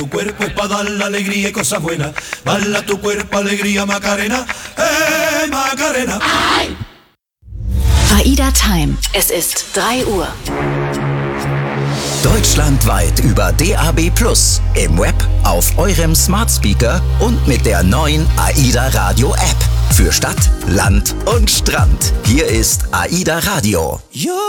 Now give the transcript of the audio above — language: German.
Tu cuerpo es para dar la alegría y cosas buenas. Bala tu cuerpo, alegría, Macarena. Macarena. AIDA Time. Es ist 3 Uhr. Deutschlandweit über DAB+, im Web, auf eurem Smart Speaker und mit der neuen AIDA Radio App. Für Stadt, Land und Strand. Hier ist AIDA Radio.